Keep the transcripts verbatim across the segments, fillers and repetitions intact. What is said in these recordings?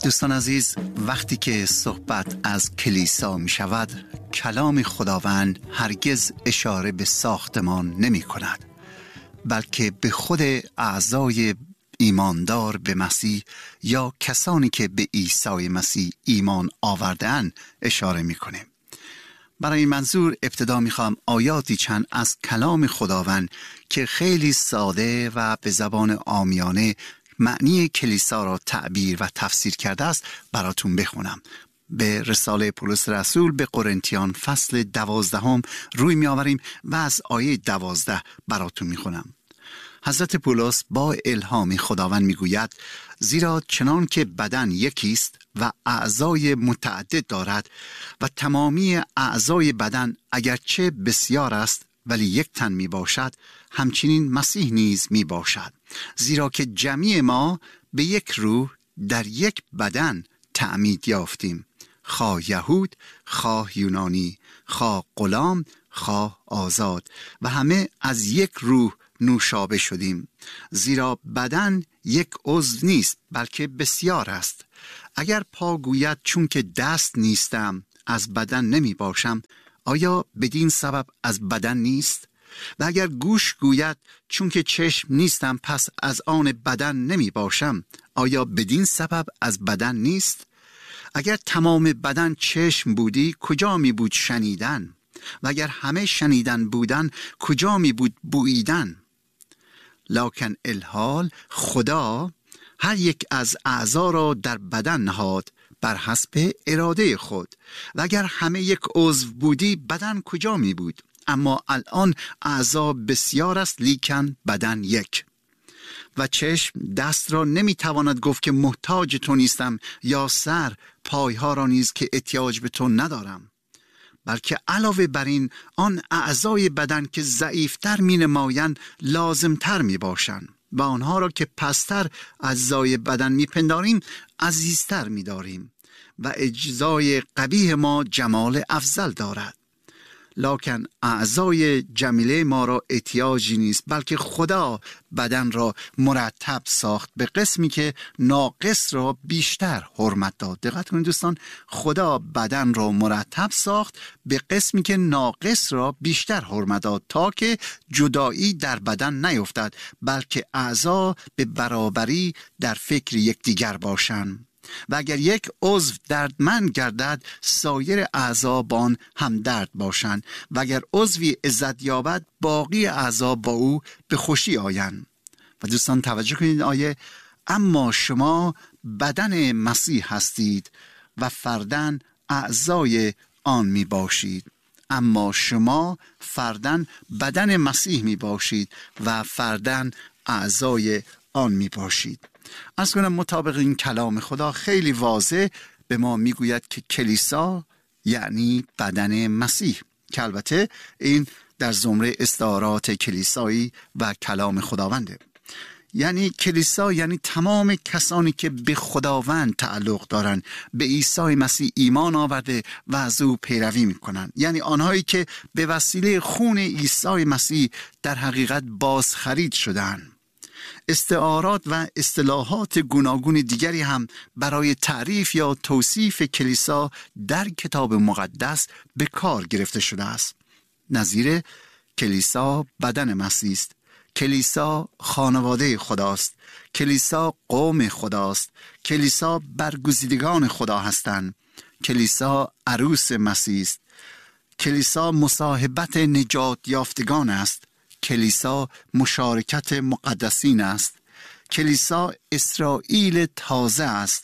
دوستان عزیز، وقتی که صحبت از کلیسا می شود، کلام خداوند هرگز اشاره به ساختمان نمی کند، بلکه به خود اعضای ایماندار به مسیح یا کسانی که به عیسی مسیح ایمان آورده‌اند اشاره می کنه. برای این منظور ابتدا می خواهم آیاتی چند از کلام خداوند که خیلی ساده و به زبان عامیانه معنی کلیسا را تعبیر و تفسیر کرده است براتون بخونم. به رساله پولس رسول به قرنتیان فصل دوازدهم روی می آوریم و از آیه دوازده براتون می خونم. حضرت پولس با الهام خداوند می گوید: زیرا چنان که بدن یکیست و اعضای متعدد دارد و تمامی اعضای بدن اگرچه بسیار است ولی یک تن می باشد، همچنین مسیح نیز می باشد. زیرا که جمیع ما به یک روح در یک بدن تعمید یافتیم، خواه یهود، خواه یونانی، خواه غلام، خواه آزاد، و همه از یک روح نوشابه شدیم. زیرا بدن یک عضو نیست بلکه بسیار است. اگر پا گوید چون که دست نیستم از بدن نمی باشم، آیا بدین سبب از بدن نیست؟ و اگر گوش گوید چون که چشم نیستم پس از آن بدن نمی باشم، آیا بدین سبب از بدن نیست؟ اگر تمام بدن چشم بودی کجا می بود شنیدن؟ و اگر همه شنیدن بودن کجا می بود بوییدن؟ لکن الحال خدا هر یک از اعضا را در بدن نهاد بر حسب اراده خود. و اگر همه یک عضو بودی بدن کجا می بود؟ اما الان اعضا بسیار است لیکن بدن یک. و چشم دست را نمی تواند گفت که محتاج تو نیستم، یا سر پایها را نیز که احتیاج به تو ندارم. بلکه علاوه بر این آن اعضای بدن که ضعیفتر می نمایند لازمتر می باشند و آنها را که پستر اعضای بدن می پنداریم عزیزتر می داریم و اجزای قبیح ما جمال افضل دارد. لکن اعضای جمیله ما را احتیاجی نیست، بلکه خدا بدن را مرتب ساخت به قسمی که ناقص را بیشتر حرمت داد. دقت کنید دوستان، خدا بدن را مرتب ساخت به قسمی که ناقص را بیشتر حرمت داد تا که جدایی در بدن نیفتد، بلکه اعضا به برابری در فکر یکدیگر باشند. و اگر یک عضو دردمند گردد سایر اعضا با آن همدرد باشند، و اگر عضوی عزت یابد باقی اعضا با او به خوشی آیند. و دوستان توجه کنید آیه: اما شما بدن مسیح هستید و فرداً اعضای آن می باشید. اما شما فرداً بدن مسیح می باشید و فرداً اعضای آن می باشید. از کنم مطابق این کلام خدا خیلی واضح به ما میگوید که کلیسا یعنی بدن مسیح، که البته این در زمره استعارات کلیسایی و کلام خداونده. یعنی کلیسا یعنی تمام کسانی که به خداوند تعلق دارند، به عیسی مسیح ایمان آورده و از او پیروی میکنند. یعنی آنهایی که به وسیله خون عیسی مسیح در حقیقت بازخرید شدند. استعارات و اصطلاحات گوناگون دیگری هم برای تعریف یا توصیف کلیسا در کتاب مقدس به کار گرفته شده است. نظیر کلیسا بدن مسیح است، کلیسا خانواده خداست، کلیسا قوم خداست، کلیسا برگزیدگان خدا هستند، کلیسا عروس مسیح است، کلیسا مصاحبت نجات یافتگان است، کلیسا مشارکت مقدسین است، کلیسا اسرائیل تازه است.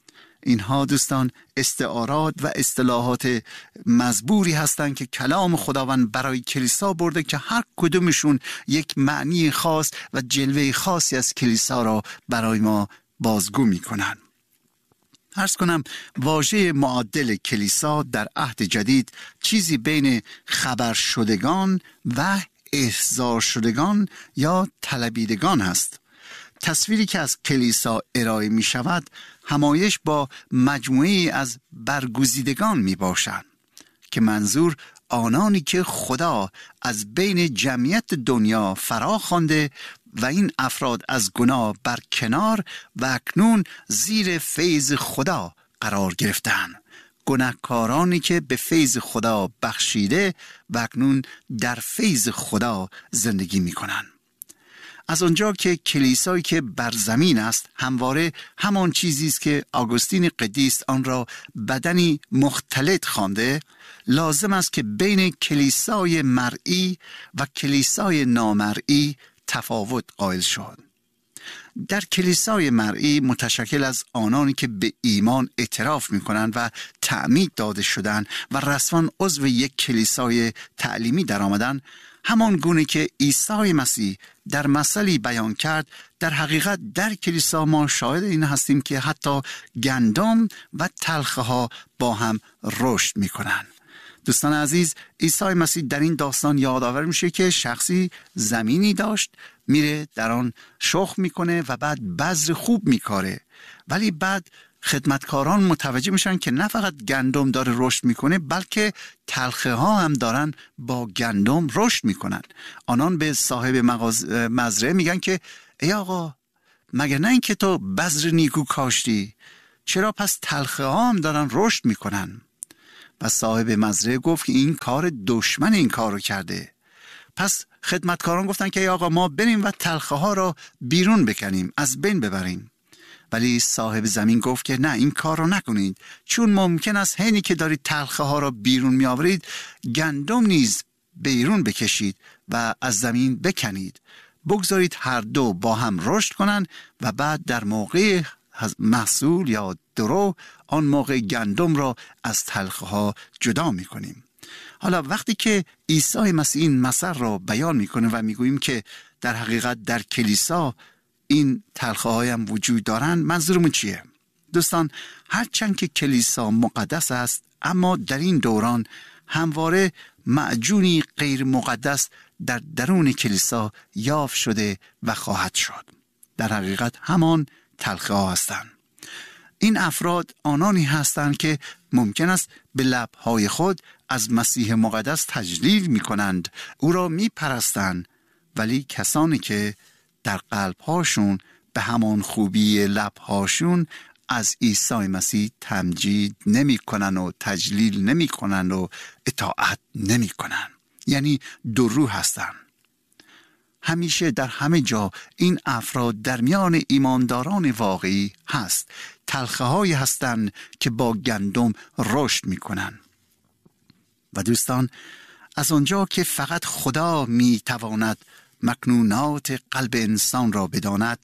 اینها دوستان استعارات و اصطلاحات مزبوری هستند که کلام خداوند برای کلیسا برده که هر کدومشون یک معنی خاص و جلوه خاصی از کلیسا را برای ما بازگو می کنند. عرض کنم واژه معادل کلیسا در عهد جدید چیزی بین خبر شدگان و احضار شدگان یا طلبیدگان است. تصویری که از کلیسا ارائه می شود همایش با مجموعه از برگزیدگان می باشند که منظور آنانی که خدا از بین جمعیت دنیا فرا خوانده و این افراد از گناه بر کنار و اکنون زیر فیض خدا قرار گرفتند. گناهکارانی که به فیض خدا بخشیده و اکنون در فیض خدا زندگی می کنند. از آنجا که کلیسایی که بر زمین است همواره همان چیزی است که آگوستین قدیس آن را بدنی مختلط خوانده، لازم است که بین کلیسای مرئی و کلیسای نامرئی تفاوت قائل شد. در کلیسای مرئی متشکل از آنانی که به ایمان اعتراف می کنند و تعمید داده شدند و رسما عضو یک کلیسای تعلیمی در آمدند، همان گونه که عیسی مسیح در مثلی بیان کرد، در حقیقت در کلیسا ما شاهد این هستیم که حتی گندم و تلخه ها با هم رشد می کنند. دوستان عزیز، عیسی مسیح در این داستان یادآور میشه که شخصی زمینی داشت، میره در آن شخم میکنه و بعد بذر خوب میکاره، ولی بعد خدمتکاران متوجه میشن که نه فقط گندم داره رشد میکنه بلکه تلخه ها هم دارن با گندم رشد میکنن. آنان به صاحب مزرعه میگن که ای آقا، مگه نه این که تو بذر نیکو کاشتی، چرا پس تلخه ها هم دارن رشد میکنن؟ و صاحب مزرعه گفت که این کار دشمن این کار رو کرده. پس خدمتکاران گفتن که ای آقا، ما بریم و تلخه ها را بیرون بکنیم، از بین ببریم. ولی صاحب زمین گفت که نه، این کار رو نکنید، چون ممکن است حینی که دارید تلخه ها را بیرون می آورید گندم نیز بیرون بکشید و از زمین بکنید. بگذارید هر دو با هم رشد کنند و بعد در موقع محصول یا درو آن موقع گندم را از تلخه ها جدا می کنیم. حالا وقتی که عیسی مسیح این مثل را بیان میکنه و میگوییم که در حقیقت در کلیسا این تلخه های هم وجود دارن، منظورمون چیه؟ دوستان، هرچند که کلیسا مقدس است، اما در این دوران همواره معجونی غیر مقدس در درون کلیسا یافت شده و خواهد شد. در حقیقت همان تلخه ها هستند. این افراد آنانی هستند که ممکن است به لبهای خود از مسیح مقدس تجلیل می کنند، او را می پرستند، ولی کسانی که در قلبهاشون به همان خوبی لبهاشون از عیسی مسیح تمجید نمی کنن و تجلیل نمی کنن و اطاعت نمی کنن، یعنی دو روح هستند. همیشه در همه جا این افراد در میان ایمانداران واقعی هست. تلخه هایی هستند که با گندم رشد می کنن. و دوستان، از آنجا که فقط خدا می تواند مکنونات قلب انسان را بداند،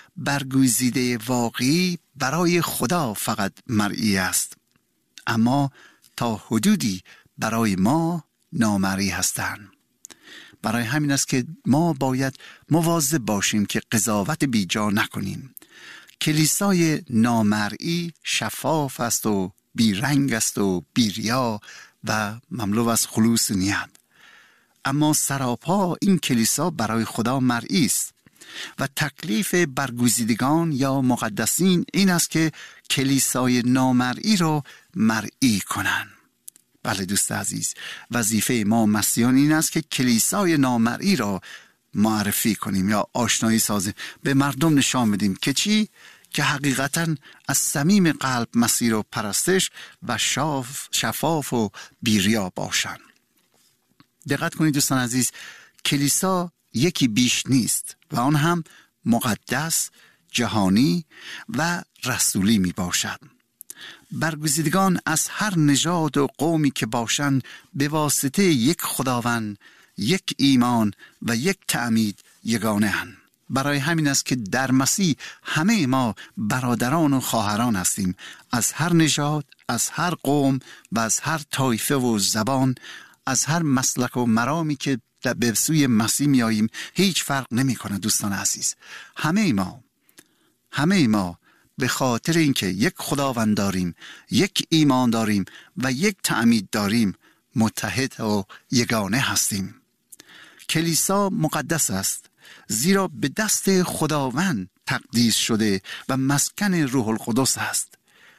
برگزیده واقعی برای خدا فقط مرئی است، اما تا حدودی برای ما نامرئی هستند. برای همین است که ما باید مواظب باشیم که قضاوت بیجا نکنیم. کلیسای نامرئی شفاف است و بیرنگ است و بیریا و مملو از خلوص نیت، اما سراپا این کلیسا برای خدا مرئی است و تکلیف برگزیدگان یا مقدسین این است که کلیسای نامرئی را مرئی کنند. بله دوست عزیز، وظیفه ما مسیحیان این است که کلیسای نامرئی را معرفی کنیم یا آشنایی سازیم، به مردم نشان بدیم که چی؟ که حقیقتاً از صمیم قلب مسیح را پرستش و شاف شفاف و بیریا باشند. دقت کنید دوستان عزیز، کلیسا یکی بیش نیست و آن هم مقدس، جهانی و رسولی می باشد. برگزیدگان از هر نژاد و قومی که باشند به واسطه یک خداوند، یک ایمان و یک تعمید یگانه اند. برای همین است که در مسیح همه ما برادران و خواهران هستیم، از هر نژاد، از هر قوم و از هر طایفه و زبان، از هر مسلک و مرامی که به سوی مسیح می آییم، هیچ فرق نمی کنه. دوستان عزیز، همه ما همه ما به خاطر اینکه یک خداوند داریم، یک ایمان داریم و یک تعمید داریم، متحد و یگانه هستیم. کلیسا مقدس است، زیرا به دست خداوند تقدیس شده و مسکن روح القدس است.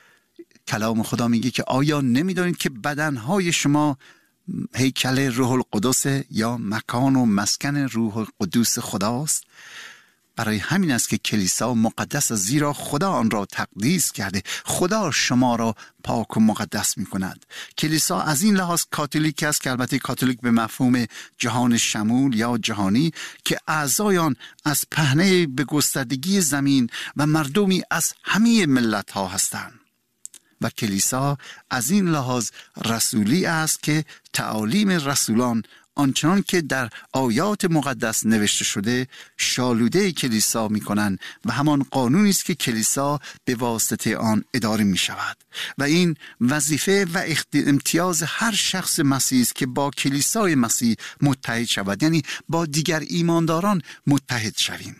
کلام خدا میگه که آیا نمیدانید که بدنهای شما هیکل روح القدس یا مکان و مسکن روح القدس خداست؟ برای همین است که کلیسا مقدس است، زیرا خدا آن را تقدیس کرده. خدا شما را پاک و مقدس می کند. کلیسا از این لحاظ کاتولیک است که البته کاتولیک به مفهوم جهان شمول یا جهانی که اعضای آن از پهنه به گستردگی زمین و مردمی از همه ملت ها هستند. و کلیسا از این لحاظ رسولی است که تعالیم رسولان آنچنان که در آیات مقدس نوشته شده شالوده کلیسا می کنند و همان قانونی است که کلیسا به واسطه آن اداره می شود. و این وظیفه و امتیاز هر شخص مسیحی است که با کلیسای مسیح متحد شود، یعنی با دیگر ایمانداران متحد شویم.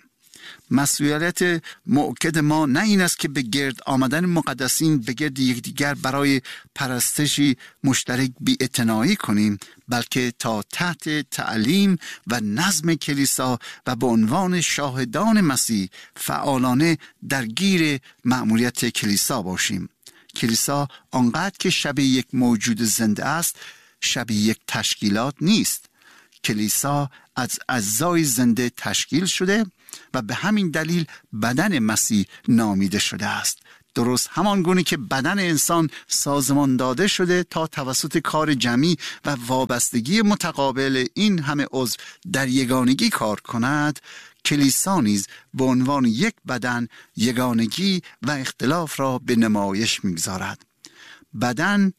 مسئولیت موکد ما نه این است که به گرد آمدن مقدسین به گرد یکدیگر برای پرستشی مشترک بی‌اعتنایی کنیم، بلکه تا تحت تعلیم و نظم کلیسا و به عنوان شاهدان مسیح فعالانه درگیر مأموریت کلیسا باشیم. کلیسا آنقدر که شبیه یک موجود زنده است، شبیه یک تشکیلات نیست. کلیسا از اعضای زنده تشکیل شده و به همین دلیل بدن مسیح نامیده شده است. درست همان گونه که بدن انسان سازمان داده شده تا توسط کار جمعی و وابستگی متقابل این همه عضو در یگانگی کار کند، کلیسا نیز به عنوان یک بدن یگانگی و اختلاف را به نمایش می‌گذارد. بدن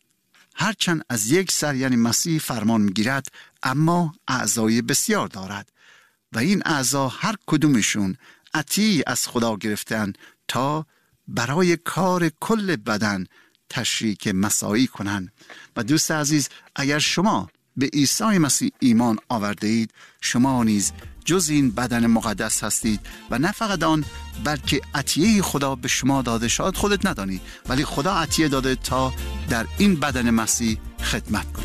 هرچند از یک سر یعنی مسیح فرمان می‌گیرد، اما اعضای بسیار دارد و این اعضا هر کدومشون عطیه‌ای از خدا گرفتن تا برای کار کل بدن تشریک مساعی کنند. و دوست عزیز، اگر شما به عیسی مسیح ایمان آورده اید، شما نیز جز این بدن مقدس هستید و نه فقط آن، بلکه عطیه خدا به شما داده شد خودت ندانی، ولی خدا عطیه داده تا در این بدن مسیح خدمت کنید.